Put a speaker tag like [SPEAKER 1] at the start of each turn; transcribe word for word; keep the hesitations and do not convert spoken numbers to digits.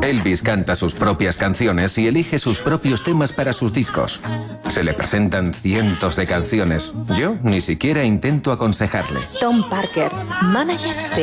[SPEAKER 1] Elvis canta sus propias canciones y elige sus propios temas para sus discos. Se le presentan cientos de canciones. Yo ni siquiera intento aconsejarle.
[SPEAKER 2] Tom Parker, manager de